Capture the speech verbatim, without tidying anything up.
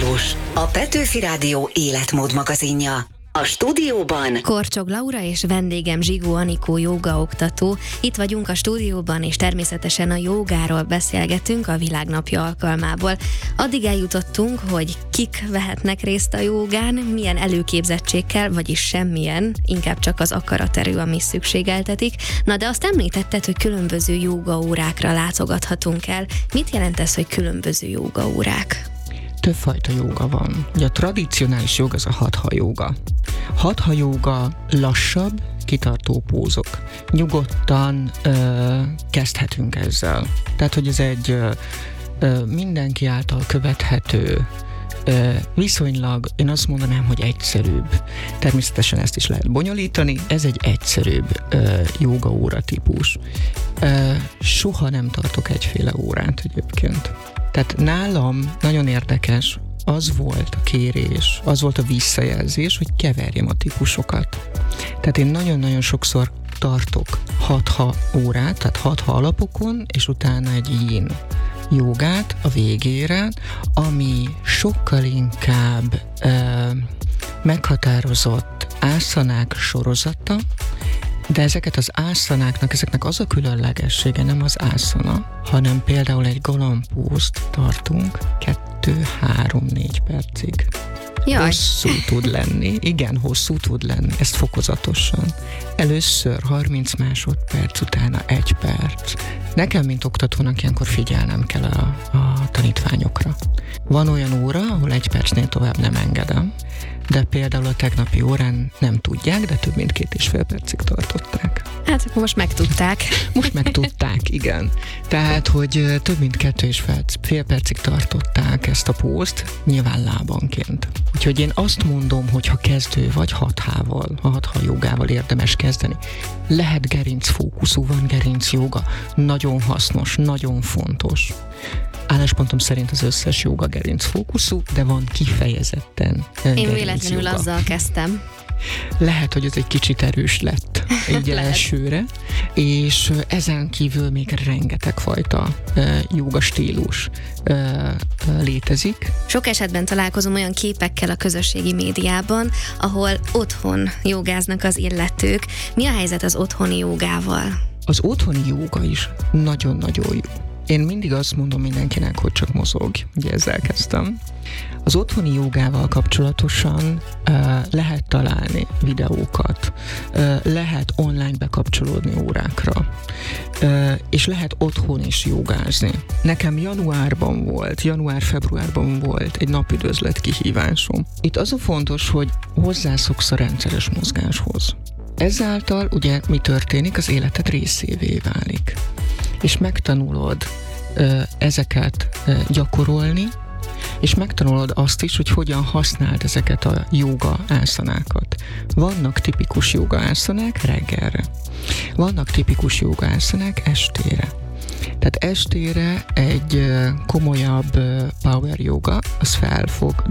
Stílus, a Petőfi Rádió életmód magazinja. A stúdióban Korcsog Laura és vendégem Zsigó Anikó jógaoktató. Itt vagyunk a stúdióban, és természetesen a jógáról beszélgetünk a Világnapja alkalmából. Addig eljutottunk, hogy kik vehetnek részt a jógán, milyen előképzettségkel, vagyis semmilyen, inkább csak az akaraterő, ami szükségeltetik. Na de azt említetted, hogy különböző jógaórákra látogathatunk el. Mit jelent ez, hogy különböző jógaórák? Többfajta jóga van. Ugye a tradicionális jóga az a hatha jóga. Hatha jóga lassabb, kitartó pózok. Nyugodtan ö, kezdhetünk ezzel. Tehát, hogy ez egy ö, ö, mindenki által követhető, ö, viszonylag, én azt mondanám, hogy egyszerűbb. Természetesen ezt is lehet bonyolítani, ez egy egyszerűbb ö, jóga óra típus. Ö, soha nem tartok egyféle órát egyébként. Tehát nálam nagyon érdekes, az volt a kérés, az volt a visszajelzés, hogy keverjem a típusokat. Tehát én nagyon-nagyon sokszor tartok hatha órát, tehát hatha alapokon, és utána egy yin jogát a végére, ami sokkal inkább ö, meghatározott ászanák sorozata, de ezeket az ászanáknak, ezeknek az a különlegessége nem az ászana, hanem például egy galambpózt tartunk kettő, három, négy percig. Jaj. Hosszú tud lenni, igen, hosszú tud lenni, ezt fokozatosan. Először harminc másodperc, utána egy perc. Nekem, mint oktatónak ilyenkor figyelnem kell a, a tanítványokra. Van olyan óra, ahol egy percnél tovább nem engedem, de például a tegnapi órán nem tudják, de több mint két és fél percig tartották. Hát akkor most megtudták. Most megtudták, igen. Tehát, hogy több mint kettő és fél percig tartották ezt a pózt, nyilván lábanként. Úgyhogy én azt mondom, hogy ha kezdő vagy hathával, a hatha jogával érdemes kezdeni. Lehet gerincfókuszú, van gerinc joga, nagyon hasznos, nagyon fontos. Álláspontom szerint az összes joga gerincfókuszú, de van kifejezetten Én véletlenül joga. Azzal kezdtem. Lehet, hogy ez egy kicsit erős lett egy elsőre, és ezen kívül még rengeteg fajta uh, jóga stílus uh, uh, létezik. Sok esetben találkozom olyan képekkel a közösségi médiában, ahol otthon jogáznak az illetők. Mi a helyzet az otthoni jogával? Az otthoni jóga is nagyon-nagyon jó. Én mindig azt mondom mindenkinek, hogy csak mozog, ugye ezzel kezdtem. Az otthoni jogával kapcsolatosan uh, lehet találni videókat, uh, lehet online bekapcsolódni órákra, uh, és lehet otthon is jogázni. Nekem januárban volt, január-februárban volt egy napüdvözlet kihívásom. Itt az a fontos, hogy hozzászoksz a rendszeres mozgáshoz. Ezáltal ugye mi történik? Az életed részévé válik. És megtanulod ö, ezeket ö, gyakorolni, és megtanulod azt is, hogy hogyan használd ezeket a jóga ászanákat. Vannak tipikus jóga ászanák reggelre. Vannak tipikus jóga ászanák estére. Tehát estére egy ö, komolyabb ö, power yoga, az fel fog